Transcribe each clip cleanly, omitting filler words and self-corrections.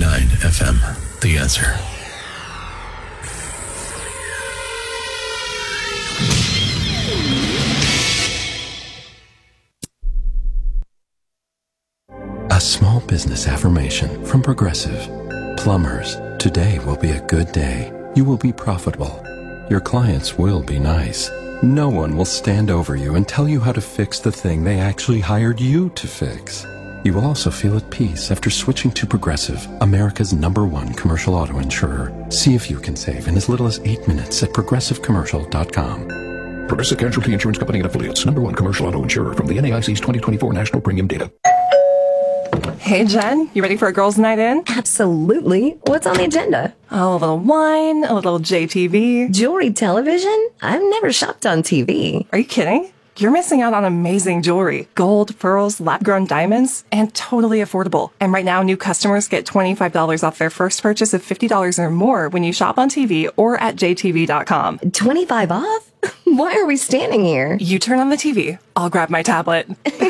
FM. The Answer. A small business affirmation from Progressive. Plumbers, today will be a good day. You will be profitable. Your clients will be nice. No one will stand over you and tell you how to fix the thing they actually hired you to fix. You will also feel at peace after switching to Progressive, America's #1 commercial auto insurer. See if you can save in as little as 8 minutes at progressivecommercial.com. Progressive Casualty Insurance Company and Affiliates, #1 commercial auto insurer from the NAIC's 2024 National Premium Data. Hey, Jen, you ready for a girls' night in? Absolutely. What's on the agenda? Oh, a little wine, a little JTV. Jewelry television? I've never shopped on TV. Are you kidding? You're missing out on amazing jewelry. Gold, pearls, lab-grown diamonds, and totally affordable. And right now, new customers get $25 off their first purchase of $50 or more when you shop on TV or at jtv.com. 25 off? Why are we standing here? You turn on the TV. I'll grab my tablet.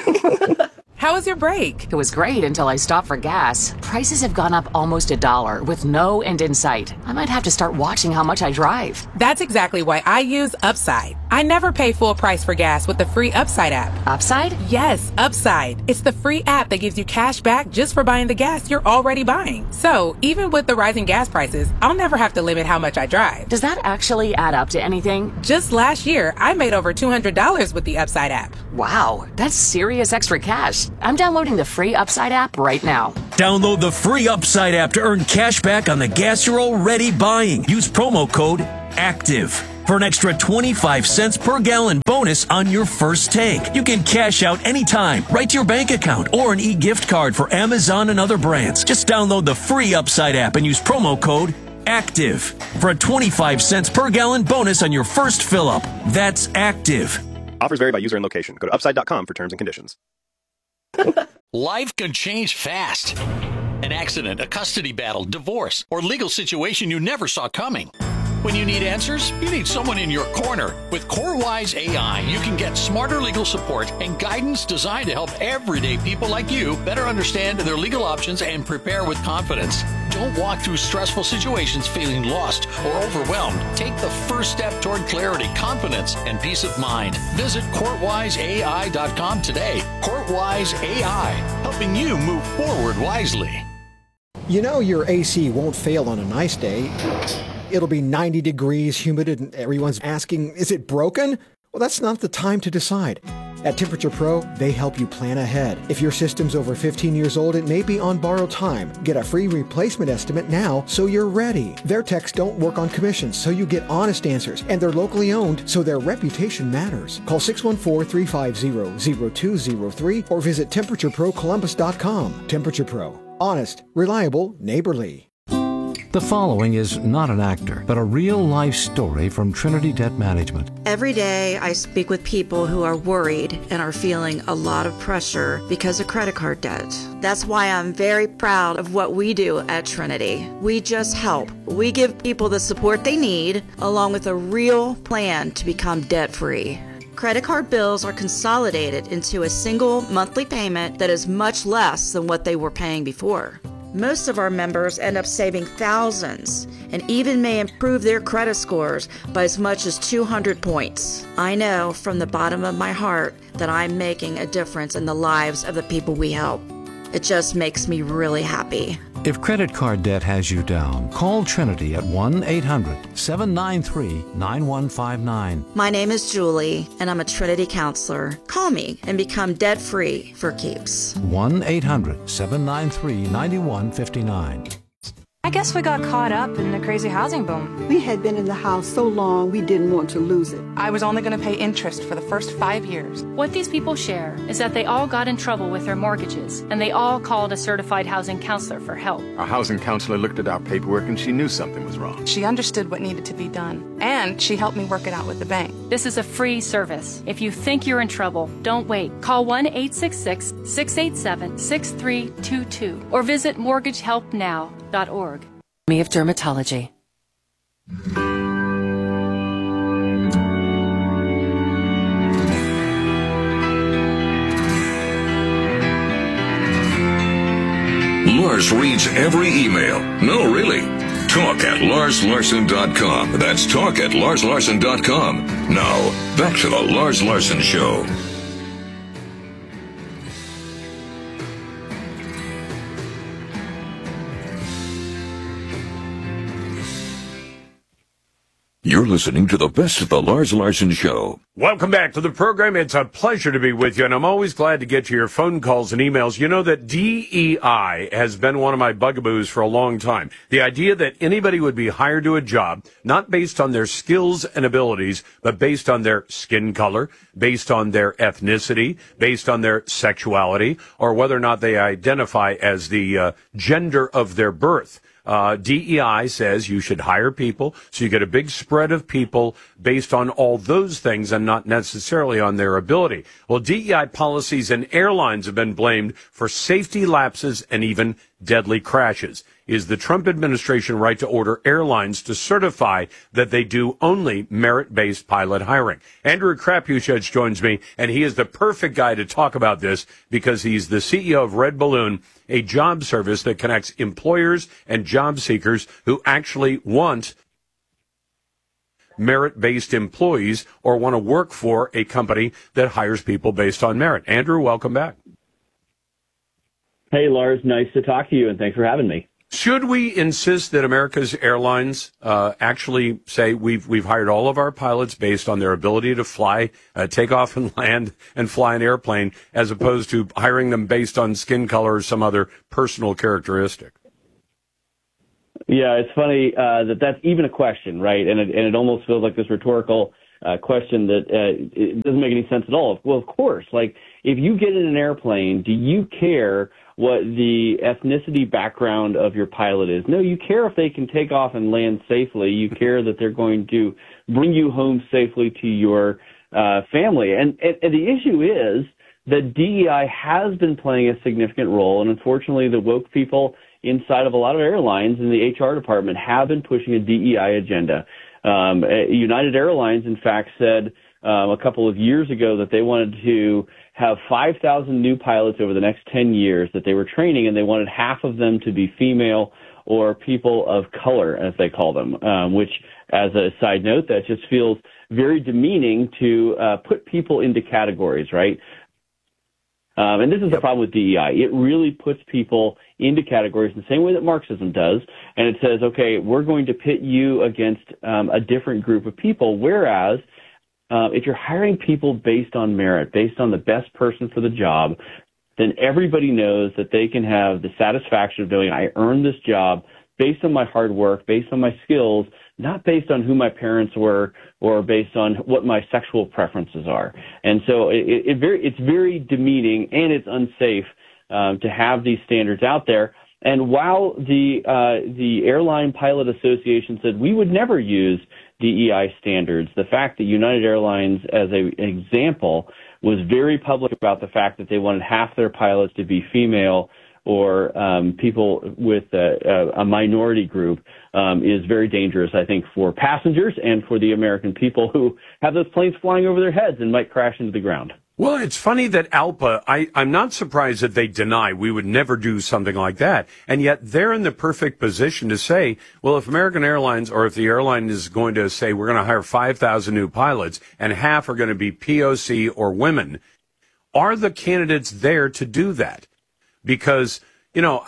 How was your break? It was great until I stopped for gas. Prices have gone up almost $1 with no end in sight. I might have to start watching how much I drive. That's exactly why I use Upside. I never pay full price for gas with the free Upside app. Upside? Yes, Upside. It's the free app that gives you cash back just for buying the gas you're already buying. So, even with the rising gas prices, I'll never have to limit how much I drive. Does that actually add up to anything? Just last year, I made over $200 with the Upside app. Wow, that's serious extra cash. I'm downloading the free Upside app right now. Download the free Upside app to earn cash back on the gas you're already buying. Use promo code ACTIVE for an extra 25 cents per gallon bonus on your first tank. You can cash out anytime, right to your bank account, or an e-gift card for Amazon and other brands. Just download the free Upside app and use promo code ACTIVE for a 25 cents per gallon bonus on your first fill-up. That's ACTIVE. Offers vary by user and location. Go to upside.com for terms and conditions. Life can change fast. An accident, a custody battle, divorce, or legal situation you never saw coming. When you need answers, you need someone in your corner. With CoreWise AI, you can get smarter legal support and guidance designed to help everyday people like you better understand their legal options and prepare with confidence. Don't walk through stressful situations feeling lost or overwhelmed. Take the first step toward clarity, confidence, and peace of mind. Visit CourtWiseAI.com today. CourtWise AI, helping you move forward wisely. You know your AC won't fail on a nice day. It'll be 90 degrees, humid, and everyone's asking, is it broken? Well, that's not the time to decide. At Temperature Pro, they help you plan ahead. If your system's over 15 years old, it may be on borrowed time. Get a free replacement estimate now so you're ready. Their techs don't work on commissions, so you get honest answers. And they're locally owned, so their reputation matters. Call 614-350-0203 or visit TemperatureProColumbus.com. Temperature Pro. Honest, reliable, neighborly. The following is not an actor, but a real-life story from Trinity Debt Management. Every day I speak with people who are worried and are feeling a lot of pressure because of credit card debt. That's why I'm very proud of what we do at Trinity. We just help. We give people the support they need, along with a real plan to become debt-free. Credit card bills are consolidated into a single monthly payment that is much less than what they were paying before. Most of our members end up saving thousands and even may improve their credit scores by as much as 200 points. I know from the bottom of my heart that I'm making a difference in the lives of the people we help. It just makes me really happy. If credit card debt has you down, call Trinity at 1-800-793-9159. My name is Julie, and I'm a Trinity counselor. Call me and become debt-free for keeps. 1-800-793-9159. I guess we got caught up in the crazy housing boom. We had been in the house so long, we didn't want to lose it. I was only going to pay interest for the first 5 years. What these people share is that they all got in trouble with their mortgages, and they all called a certified housing counselor for help. Our housing counselor looked at our paperwork and she knew something was wrong. She understood what needed to be done, and she helped me work it out with the bank. This is a free service. If you think you're in trouble, don't wait. Call 1-866-687-6322 or visit mortgagehelpnow.org. Me of Dermatology. Lars reads every email. No, really. Talk at LarsLarson.com. That's talk at LarsLarson.com. Now, back to the Lars Larson Show. You're listening to the best of the Lars Larson Show. Welcome back to the program. It's a pleasure to be with you, and I'm always glad to get to your phone calls and emails. You know that DEI has been one of my bugaboos for a long time. The idea that anybody would be hired to a job, not based on their skills and abilities, but based on their skin color, based on their ethnicity, based on their sexuality, or whether or not they identify as the gender of their birth. DEI says you should hire people so you get a big spread of people based on all those things and not necessarily on their ability. Well, DEI policies and airlines have been blamed for safety lapses and even deadly crashes. Is the Trump administration right to order airlines to certify that they do only merit-based pilot hiring? Andrew Krapushich joins me, and he is the perfect guy to talk about this because he's the CEO of Red Balloon, a job service that connects employers and job seekers who actually want merit-based employees or want to work for a company that hires people based on merit. Andrew, welcome back. Hey, Lars, nice to talk to you, and thanks for having me. Should we insist that America's airlines actually say we've hired all of our pilots based on their ability to fly, take off and land and fly an airplane, as opposed to hiring them based on skin color or some other personal characteristic? Yeah, it's funny that's even a question, right? And it almost feels like this rhetorical question that it doesn't make any sense at all. Well, of course, like if you get in an airplane, do you care what the ethnicity background of your pilot is? No, you care if they can take off and land safely. You care that they're going to bring you home safely to your family. And the issue is that DEI has been playing a significant role, and unfortunately the woke people inside of a lot of airlines in the HR department have been pushing a DEI agenda. United Airlines, in fact, said a couple of years ago that they wanted to have 5,000 new pilots over the next 10 years that they were training, and they wanted half of them to be female or people of color, as they call them, which, as a side note, that just feels very demeaning to put people into categories, right? And this is the problem with DEI. It really puts people into categories in the same way that Marxism does. And it says, okay, we're going to pit you against a different group of people. Whereas if you're hiring people based on merit, based on the best person for the job, then everybody knows that they can have the satisfaction of knowing I earned this job based on my hard work, based on my skills, not based on who my parents were or based on what my sexual preferences are. And so it's very demeaning, and it's unsafe to have these standards out there. And while the Airline Pilot Association said we would never use DEI standards, the fact that United Airlines, as an example, was very public about the fact that they wanted half their pilots to be female or people with a minority group is very dangerous, I think, for passengers and for the American people who have those planes flying over their heads and might crash into the ground. Well, it's funny that ALPA, I'm not surprised that they deny we would never do something like that. And yet they're in the perfect position to say, well, if American Airlines or if the airline is going to say we're going to hire 5,000 new pilots and half are going to be POC or women, are the candidates there to do that? Because, you know,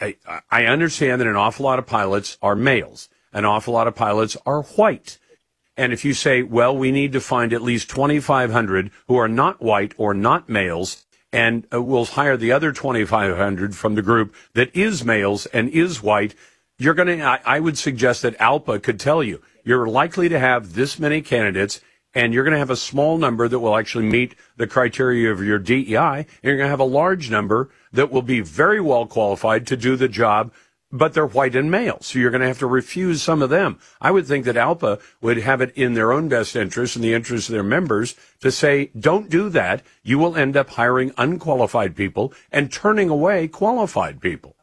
I understand that an awful lot of pilots are males. An awful lot of pilots are white. And if you say, well, we need to find at least 2,500 who are not white or not males, and we'll hire the other 2,500 from the group that is males and is white, you're going to, I would suggest that ALPA could tell you, you're likely to have this many candidates, and you're going to have a small number that will actually meet the criteria of your DEI, and you're going to have a large number that will be very well qualified to do the job, but they're white and male, so you're going to have to refuse some of them. I would think that ALPA would have it in their own best interest and the interest of their members to say, don't do that. You will end up hiring unqualified people and turning away qualified people.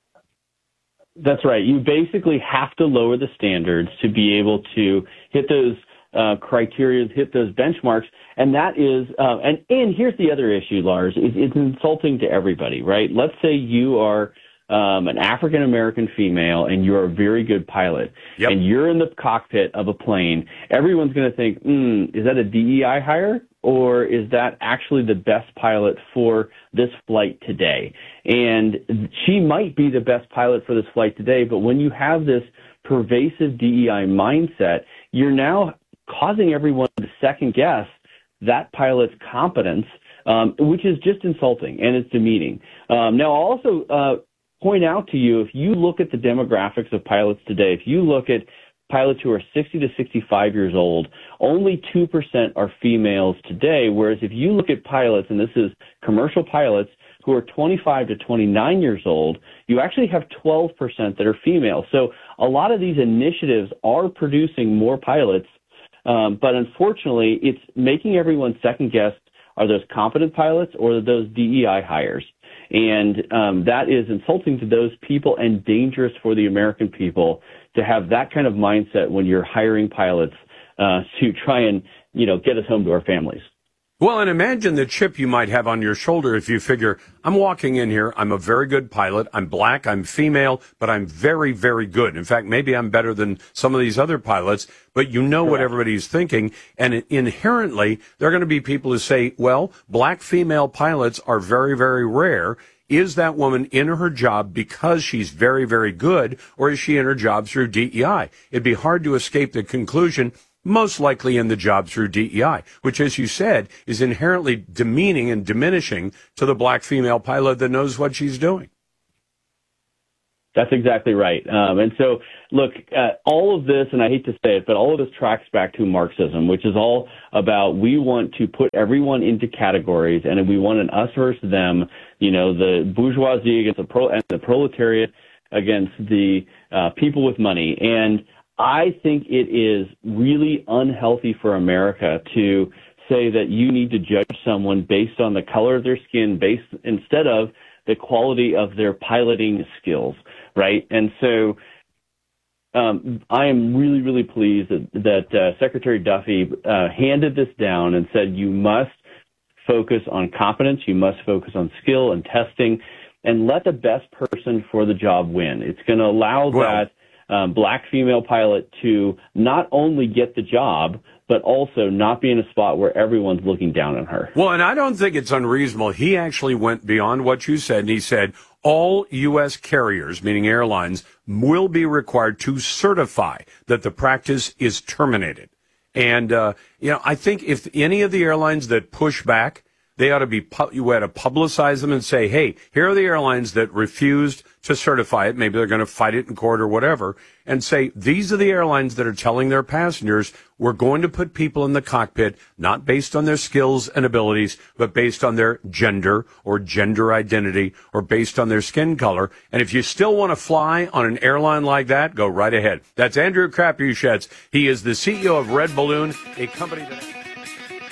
That's right. You basically have to lower the standards to be able to hit those criteria, hit those benchmarks. And that is, and here's the other issue, Lars, it's insulting to everybody, right? Let's say you are an African American female and you're a very good pilot, and you're in the cockpit of a plane, everyone's going to think, is that a DEI hire? Or is that actually the best pilot for this flight today? And she might be the best pilot for this flight today, but when you have this pervasive DEI mindset, you're now causing everyone to second guess that pilot's competence, which is just insulting and it's demeaning. Now, I'll also point out to you, if you look at the demographics of pilots today, if you look at pilots who are 60 to 65 years old, only 2% are females today, whereas if you look at pilots, and this is commercial pilots, who are 25 to 29 years old, you actually have 12% that are female. So a lot of these initiatives are producing more pilots, but unfortunately, it's making everyone second guess, are those competent pilots or are those DEI hires? And that is insulting to those people and dangerous for the American people to have that kind of mindset when you're hiring pilots to try and, get us home to our families. Well, and imagine the chip you might have on your shoulder if you figure, I'm walking in here, I'm a very good pilot, I'm black, I'm female, but I'm very, very good. In fact, maybe I'm better than some of these other pilots, but you know what everybody's thinking, and inherently, there are going to be people who say, well, black female pilots are very, very rare. Is that woman in her job because she's very, very good, or is she in her job through DEI? It'd be hard to escape the conclusion, most likely in the job through DEI, which, as you said, is inherently demeaning and diminishing to the black female pilot that knows what she's doing. That's exactly right. And so, look, all of this, and I hate to say it, but all of this tracks back to Marxism, which is all about we want to put everyone into categories, and we want an us versus them, the bourgeoisie against the proletariat against the people with money. And I think it is really unhealthy for America to say that you need to judge someone based on the color of their skin, instead of the quality of their piloting skills, right? And so I am really, really pleased that Secretary Duffy handed this down and said you must focus on competence, you must focus on skill and testing, and let the best person for the job win. It's going to allow that black female pilot to not only get the job, but also not be in a spot where everyone's looking down on her. Well, and I don't think it's unreasonable. He actually went beyond what you said, and he said all U.S. carriers, meaning airlines, will be required to certify that the practice is terminated. And, I think if any of the airlines that push back, they ought to be, you ought to publicize them and say, hey, here are the airlines that refused to certify it. Maybe they're going to fight it in court or whatever, and say, these are the airlines that are telling their passengers, we're going to put people in the cockpit, not based on their skills and abilities, but based on their gender or gender identity or based on their skin color. And if you still want to fly on an airline like that, go right ahead. That's Andrew Krapuschetz. He is the CEO of Red Balloon, a company that...